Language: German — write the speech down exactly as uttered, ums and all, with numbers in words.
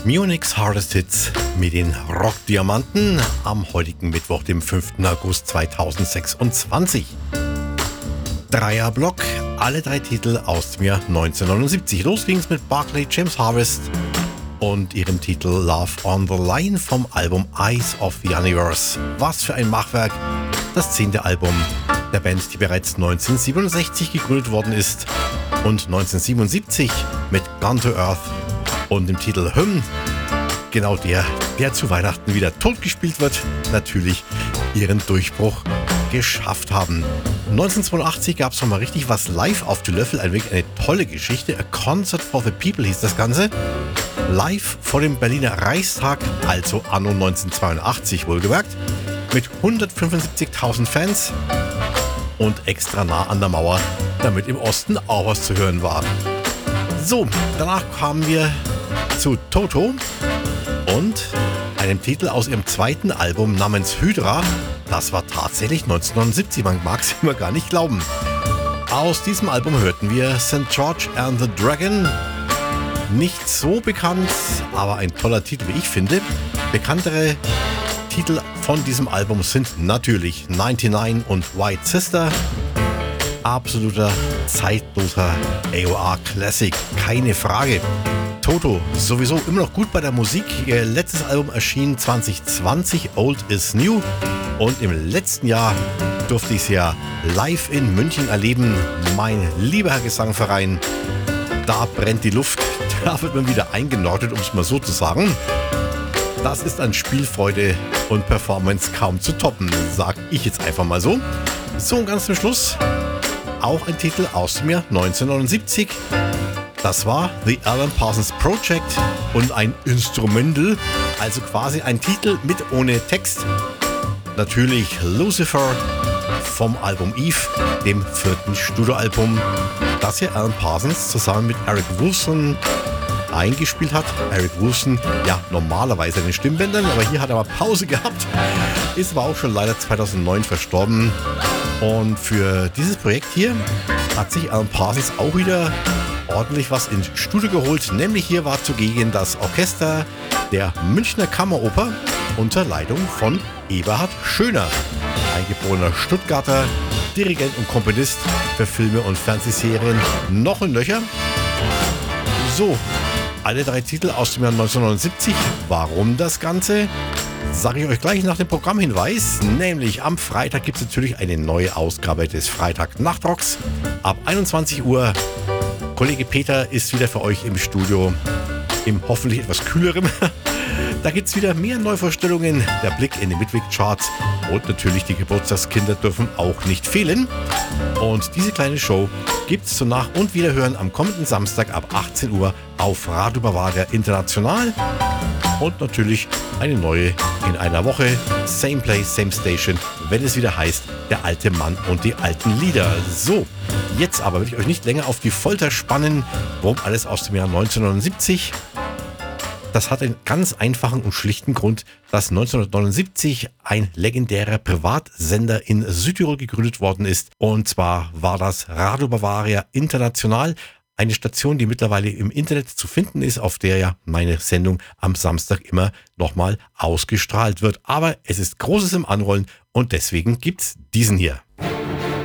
Munich's Hardest Hits mit den Rockdiamanten am heutigen Mittwoch, dem fünften August zweitausendsechsundzwanzig. Dreierblock, alle drei Titel aus dem Jahr neunzehnhundertneunundsiebzig. Los ging's mit Barclay James Harvest und ihrem Titel Love on the Line vom Album Eyes of the Universe. Was für ein Machwerk, das zehnte Album der Band, die bereits neunzehnhundertsiebenundsechzig gegründet worden ist und neunzehnhundertsiebenundsiebzig mit Gone to Earth und dem Titel Hymn, genau der, der zu Weihnachten wieder totgespielt wird, natürlich ihren Durchbruch geschafft haben. neunzehnhundertzweiundachtzig gab es nochmal richtig was live auf die Löffel, ein wirklich eine tolle Geschichte. A Concert for the People hieß das Ganze. Live vor dem Berliner Reichstag, also anno neunzehnhundertzweiundachtzig wohlgemerkt, mit hundertfünfundsiebzigtausend Fans und extra nah an der Mauer, damit im Osten auch was zu hören war. So, danach kamen wir zu Toto und einem Titel aus ihrem zweiten Album namens Hydra. Das war tatsächlich neunzehnhundertneunundsiebzig, man mag es immer gar nicht glauben. Aus diesem Album hörten wir Saint George and the Dragon. Nicht so bekannt, aber ein toller Titel, wie ich finde. Bekanntere Titel von diesem Album sind natürlich neunundneunzig und White Sister. Absoluter, zeitloser A O R-Classic, keine Frage. Toto, sowieso immer noch gut bei der Musik. Ihr letztes Album erschien zwanzig zwanzig, Old is New. Und im letzten Jahr durfte ich es ja live in München erleben. Mein lieber Herr Gesangverein, da brennt die Luft. Da wird man wieder eingenordet, um es mal so zu sagen. Das ist an Spielfreude und Performance kaum zu toppen, sag ich jetzt einfach mal so. So, und ganz zum Schluss auch ein Titel aus dem Jahr neunzehnhundertneunundsiebzig. Das war The Alan Parsons Project und ein Instrumental, also quasi ein Titel mit ohne Text. Natürlich Lucifer vom Album Eve, dem vierten Studioalbum, das hier Alan Parsons zusammen mit Eric Woolfson eingespielt hat. Eric Woolfson, ja normalerweise an den Stimmbändern, aber hier hat er mal Pause gehabt. Ist aber auch schon leider zweitausendneun verstorben. Und für dieses Projekt hier hat sich Alan Parsons auch wieder ordentlich was ins Studio geholt. Nämlich hier war zugegen das Orchester der Münchner Kammeroper unter Leitung von Eberhard Schöner, ein geborener Stuttgarter, Dirigent und Komponist für Filme und Fernsehserien noch und nöcher. So, alle drei Titel aus dem Jahr neunzehnhundertneunundsiebzig. Warum das Ganze? Sage ich euch gleich nach dem Programmhinweis, nämlich am Freitag gibt es natürlich eine neue Ausgabe des Freitag-Nachtrocks. Ab einundzwanzig Uhr, Kollege Peter ist wieder für euch im Studio, im hoffentlich etwas kühleren. Da gibt es wieder mehr Neuvorstellungen, der Blick in die Midweek-Charts und natürlich die Geburtstagskinder dürfen auch nicht fehlen. Und diese kleine Show gibt es zum Nach- und Wiederhören am kommenden Samstag ab achtzehn Uhr auf Radio Bavaria International. Und natürlich eine neue in einer Woche. Same Place, Same Station, wenn es wieder heißt, der alte Mann und die alten Lieder. So, jetzt aber will ich euch nicht länger auf die Folter spannen. Warum alles aus dem Jahr neunzehnhundertneunundsiebzig? Das hat einen ganz einfachen und schlichten Grund, dass neunzehnhundertneunundsiebzig ein legendärer Privatsender in Südtirol gegründet worden ist. Und zwar war das Radio Bavaria International, eine Station, die mittlerweile im Internet zu finden ist, auf der ja meine Sendung am Samstag immer nochmal ausgestrahlt wird. Aber es ist Großes im Anrollen und deswegen gibt's diesen hier.